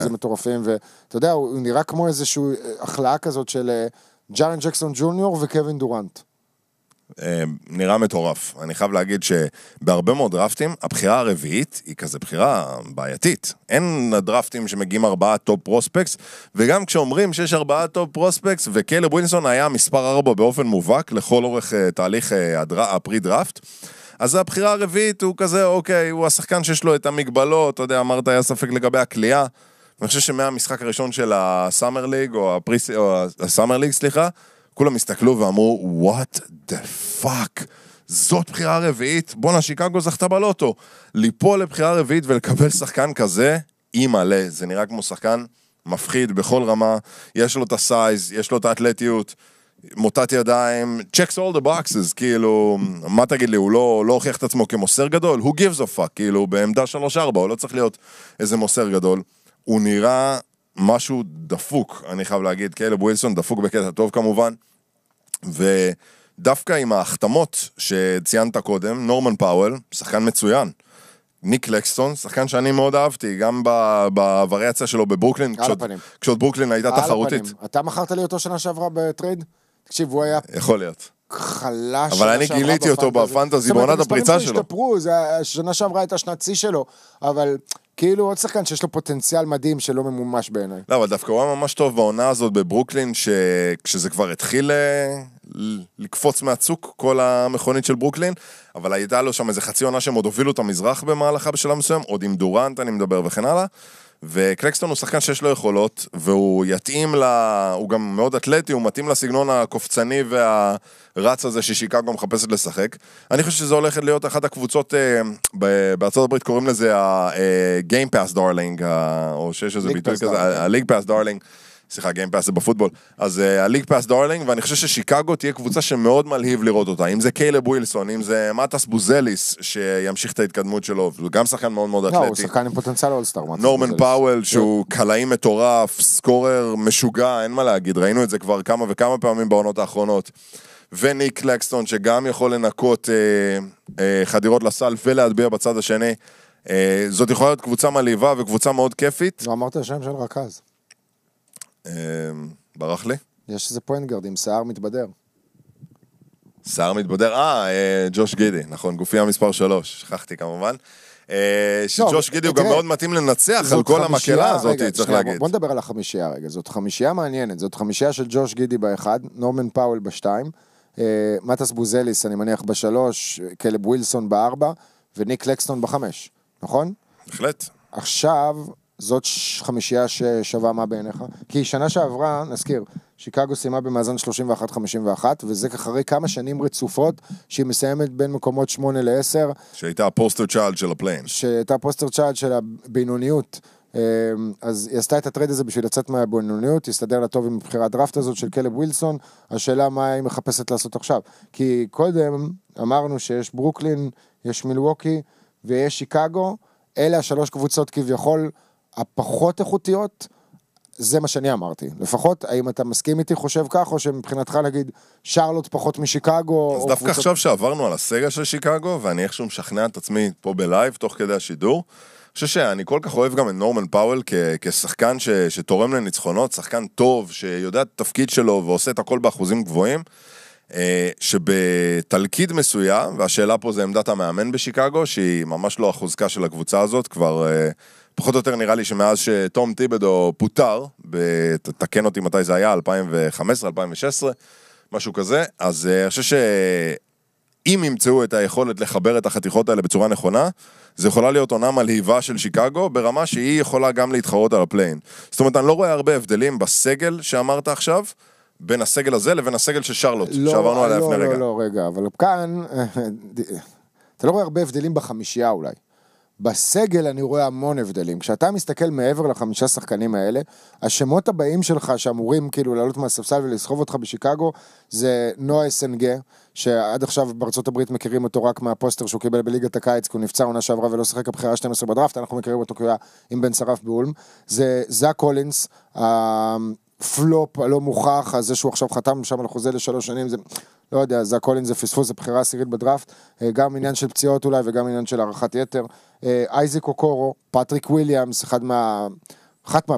זה מטורפים, ואתה יודע, הוא נראה כמו איזושהי החלאה כזאת של ג'ארן ג'קסון ג'וניור וקווין דורנט. נראה מטורף. אני חייב להגיד שבהרבה מאוד דרפטים, הבחירה הרביעית היא כזה בחירה בעייתית. אין דרפטים שמגיעים 4 טופ פרוספקס, וגם כשאומרים שיש 4 טופ פרוספקס, וקלב ווילסון היה מספר 4 באופן מובהק, לכל אורך תהליך הפרי דרפט, אז הבחירה הרביעית הוא כזה, אוקיי, הוא השחקן שיש לו את המגבלות, אתה יודע, אמרת, היה ספק לגבי הקליעה, ואני חושב שמהמשחק הראשון של הסאמר ליג, או הסאמר ליג, סליחה, כולם הסתכלו ואמרו, what the fuck, זאת בחירה רביעית, בונה, שיקגו זכתה בלוטו, ליפול לבחירה רביעית ולקבל שחקן כזה, מלא, זה נראה כמו שחקן מפחיד בכל רמה, יש לו את הסייז, יש לו את האתלטיות, מוטת ידיים, checks all the boxes, כאילו, מה תגיד לי, הוא לא הוכיח את עצמו כמוסר גדול, who gives a fuck, כאילו, בעמדה 3-4, הוא לא צריך להיות איזה מוסר גדול, הוא נראה משהו דפוק, אני חייב להגיד, קלב ווילסון דפוק בקטע טוב כמובן, ודווקא עם ההחתמות שציינת קודם, נורמן פאוול, שחקן מצוין, ניק לקסטון, שחקן שאני מאוד אהבתי, גם בווריאציה שלו בברוקלין, כשעוד ברוקלין הייתה תחרותית. אתה מכרת לי אותו שנה שעברה בטרייד? תקשיב, הוא היה... יכול להיות. חלש. אבל אני גיליתי אותו בפנטזי, בעונת הפריצה שלו. השתפרו, שנה שעברה הייתה שנת שיא שלו, אבל כאילו עוד שחקן שיש לו פוטנציאל מדהים שלא ממומש בעיניי. לא, אבל דווקא הוא היה ממש טוב בעונה הזאת בברוקלין, כשזה כבר התחיל לקפוץ מהצוק, כל המכונית של ברוקלין, אבל הייתה לו שם איזה חצי עונה שהם עוד הובילו את המזרח במהלכה בשלב מסוים, עוד עם דורנט אני מדבר וכן הלאה, וקלקסטון הוא שחקן שיש לו יכולות, והוא יתאים הוא גם מאוד אתלטי, הוא מתאים לסגנון הקופצני והרץ הזה ששיקגו מחפשת לשחק. אני חושב שזה הולכת להיות אחת הקבוצות, בארצות הברית קוראים לזה ה-Game Pass Darling, או שיש איזה ביטוי כזה, ה-League Pass Darling, סליחה, גיים פאס זה בפוטבול, אז הליג פאס דארלינג, ואני חושב ששיקגו תהיה קבוצה שמאוד מלהיב לראות אותה, אם זה קלב ווילסון, אם זה מטס בוזליס, שימשיך את ההתקדמות שלו, הוא גם שחקן מאוד מאוד אתלטי. הוא שחקן עם פוטנציאל אולסטאר. נורמן פאוול, שהוא קלעי מטורף, סקורר משוגע, אין מה להגיד, ראינו את זה כבר כמה וכמה פעמים בעונות האחרונות, וניק קלקסטון, שגם יכול לנקות חדירות לסל ולהטביע בצד השני, זאת יכולה להיות קבוצה מלהיבה וקבוצה מאוד כיפית. לא אמרת השם של רכז. ברח לי? יש איזה פוינטגרד עם שיער מתבדר. שיער מתבדר? ג'וש גידי, נכון, גופיה מספר 3, שכחתי כמובן. שג'וש גידי הוא גם מאוד מתאים לנצח על כל המקהלה הזאת, צריך להגיד. בוא נדבר על החמישייה רגע, זאת חמישייה מעניינת, זאת חמישייה של ג'וש גידי באחד, נורמן פאוול בשתיים, מטס בוזליס אני מניח בשלוש, קלב ווילסון בארבע, וניק לקסטון בחמש, נכון? בהחלט. עכשיו... זאת חמישייה ששווה מה בעיניך? כי שנה שעברה, נזכיר, שיקגו סיימה במאזן 31-51, וזה אחרי כמה שנים רצופות, שהיא מסיימת בין מקומות 8 ל-10. שהייתה הפוסטר צ'יילד של הפליין. שהייתה הפוסטר צ'יילד של הבינוניות. אז היא עשתה את הטרייד הזה בשביל לצאת מהבינוניות, הסתדר לה טוב עם בחירת דראפט הזאת של קלב ווילסון, השאלה מה היא מחפשת לעשות עכשיו. כי קודם אמרנו שיש ברוקלין, יש מילווקי ויש שיקגו, אלה השלוש קבוצות כביכול, הפחות איכותיות, זה מה שאני אמרתי. לפחות, האם אתה מסכים איתי, חושב כך, או שמבחינתך להגיד, שרלוט פחות משיקגו? אז דווקא עכשיו שעברנו על הסגל של שיקגו, ואני איכשהו משכנע את עצמי פה בלייב, תוך כדי השידור, אני חושב שאני כל כך אוהב גם את נורמן פאוול, כשחקן שתורם לניצחונות, שחקן טוב, שיודע את התפקיד שלו, ועושה את הכל באחוזים גבוהים, שבתלכיד מסוים, והשאלה פה זה עמדת המאמן בשיקגו, שהיא ממש לא החוזקה של הקבוצה הזאת, כבר פחות או יותר נראה לי שמאז שתום טיבדו פוטר, תקן אותי מתי זה היה, 2015, 2016, משהו כזה, אז אני חושב שאם ימצאו את היכולת לחבר את החתיכות האלה בצורה נכונה, זה יכולה להיות עונה מלהיבה של שיקגו, ברמה שהיא יכולה גם להתחרות על הפליין. זאת אומרת, אני לא רואה הרבה הבדלים בסגל שאמרת עכשיו, בין הסגל הזה לבין הסגל של שרלוט, שעברנו עליה לפני רגע. לא, רגע, אבל כאן, אתה לא רואה הרבה הבדלים בחמישייה אולי. בסגל אני רואה המון הבדלים. כשאתה מסתכל מעבר לחמישה שחקנים האלה, השמות הבאים שלך שאמורים כאילו לעלות מהספסל ולסחוב אותך בשיקגו, זה נועה סנגה, שעד עכשיו בארצות הברית מכירים אותו רק מהפוסטר שהוא קיבל בליגת הקיץ, כי הוא נפצע עונה שעברה ולא שחק הבחירה 12 בדראפט, אנחנו מכירים אותו כי הוא היה עם בן שרף באולם. זה זאק קולינס, פלופ הלא מוכח, זה שהוא עכשיו חתם שם על חוזה ל3 שנים, זה, לא יודע, זה הקולין, זה פספוס, זה בחירה עשירית בדראפט, גם עניין של פציעות אולי, וגם עניין של הערכת יתר, אייזק אוקורו, פטריק וויליאמס, אחת